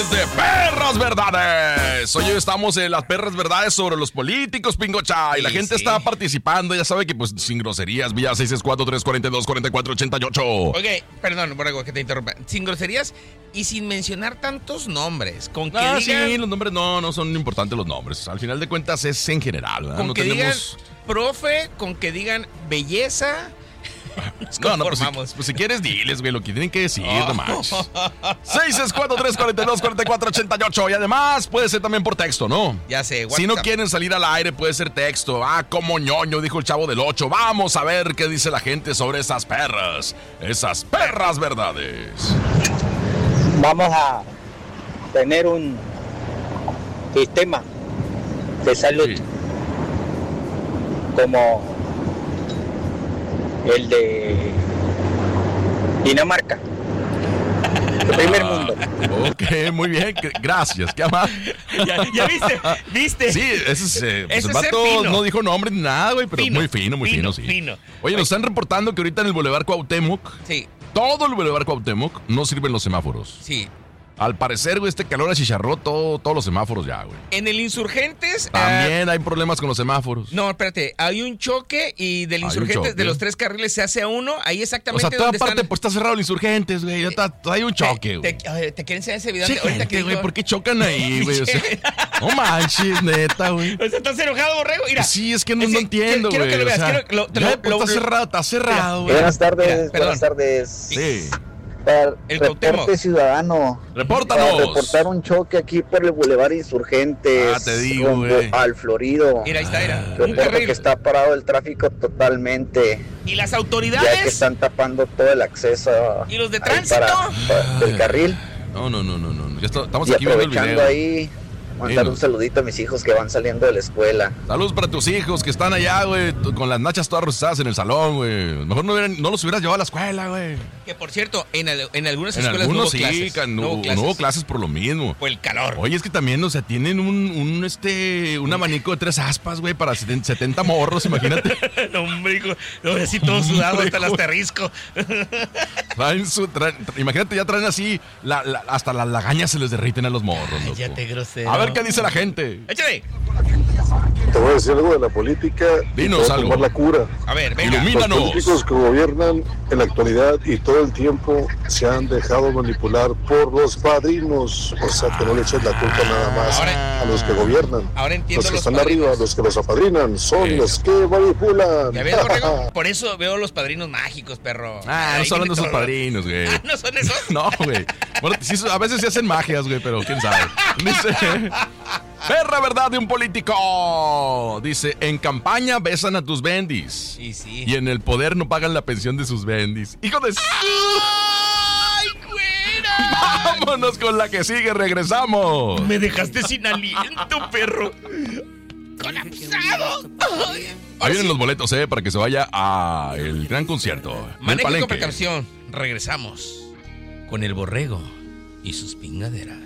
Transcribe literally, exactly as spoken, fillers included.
es de Perras Verdades. Hoy estamos en las Perras Verdades sobre los políticos, Pingocha. Y la Sí, gente sí. está participando, ya sabe que pues sin groserías, vía seis seis cuatro, tres cuatro dos, cuatro cuatro ocho ocho. Oye, perdón, Borrego, que te interrumpa. Sin groserías y sin mencionar tantos nombres. Con que Ah, digan, sí, los nombres no, no son importantes los nombres. Al final de cuentas es en general, ¿verdad? con No que tenemos... digan profe, con que digan belleza. No, no, pues si, conformamos. pues si quieres, diles, güey, lo que tienen que decir, Oh. no manches. seis seis cuatro, tres cuatro dos, cuatro cuatro ocho ocho. Y además puede ser también por texto, ¿no? Ya sé, Si no WhatsApp. quieren salir al aire, puede ser texto. Ah, como ñoño, dijo el Chavo del ocho. Vamos a ver qué dice la gente sobre esas perras. Esas perras verdades. Vamos a tener un sistema de salud Sí. como el de Dinamarca, el primer mundo. Ok, muy bien, que- gracias. ¿Qué más? Ya, ya viste, viste. Sí, ese es, eh, pues Ese el es ser vato fino. no dijo nombre ni nada, güey, pero Fino, muy fino, muy fino, fino, sí. fino. Oye, nos están reportando que ahorita en el Boulevard Cuauhtémoc, Sí, todo el Boulevard Cuauhtémoc, no sirven los semáforos. sí. Al parecer, güey, este calor achicharró todo, todos los semáforos ya, güey. En el Insurgentes. También hay problemas con los semáforos. No, espérate, hay un choque y del Hay un Insurgentes, choque. de los tres carriles se hace a uno, ahí O exactamente sea, toda donde parte, están. pues está cerrado el Insurgentes, güey. Ya está, hay un choque, te, güey. te, oye, ¿te quieren enseñar ese video? Sí, Ahorita gente, que güey, dijo- ¿por qué chocan ahí, güey? O sea, no manches, neta, güey. O sea, ¿estás enojado, Borrego? Mira. Sí, es que no, es no que entiendo, quiero, güey. quiero que lo veas, o sea, quiero que lo, te ya, lo- pues, lo- está cerrado, está cerrado, güey. Buenas tardes, Mira, perdón. buenas tardes. Sí. Para El reporte Cuauhtémoc. ciudadano. Repórtanos. Para reportar un choque aquí por el Boulevard Insurgentes. Ah, te digo, rumbo güey. al Florido. Mira, ahí está, mira. Un Reporto carril. que está parado el tráfico totalmente, Y las ya que autoridades están tapando todo el acceso ¿Y los de ahí tránsito? para- para- del carril. No, no, no, no, no. Ya está- estamos Y aquí viendo el aprovechando video. ahí, mandar Dilo. un saludito a mis hijos que van saliendo de la escuela. Saludos para tus hijos que están allá, güey, t- con las nachas todas rosadas en el salón, güey. Mejor no, hubieran- no los hubieras llevado a la escuela, güey. que por cierto, en, al- en algunas En escuelas no algunos hubo sí, clases. ca- no, no hubo no clases. hubo clases por lo mismo. Por el calor. Oye, es que también, o sea, tienen un, un este, un abanico de tres aspas, güey, para seten- setenta morros, imagínate. No, hombre, hijo. No, así todo sudado hasta el Hijo. asterisco. Traen su, traen- tra- imagínate, ya traen así, la- la- hasta las lagañas se les derriten a los morros, loco. Cállate, grosero. A ver qué dice la gente. Échale. Te voy a decir algo de la política. Dinos y te voy a algo. tomar la cura. A ver, venga. Ilumina. Los Míranos. políticos que gobiernan en la actualidad y todo el tiempo se han dejado manipular por los padrinos. O sea, que no le echen la culpa nada más Ahora- a los que gobiernan. Ahora entiendo Los que los están padrinos. arriba, los que los apadrinan, son Sí. los que manipulan. ¿Ya ves, Borrego? Por eso veo los padrinos mágicos, perro. Ah, no Ahí estoy hablando de tiene esos todo. padrinos, güey. Ah, ¿no son esos? No, güey. Bueno, sí, a veces se hacen magias, güey, pero quién sabe. Dice, perra verdad de un político. Dice, en campaña besan a tus bendis. Sí, sí. Y en el poder no pagan la pensión de sus bendis. ¡Hijo de... ¡Ay, güera! Vámonos con la que sigue, regresamos. Me dejaste sin aliento, perro. ¡Colapsado! Ay. Ahí vienen los boletos, eh, para que se vaya a el gran concierto. del Manejo con Palenque. precaución. Regresamos con el Borrego y sus pingaderas.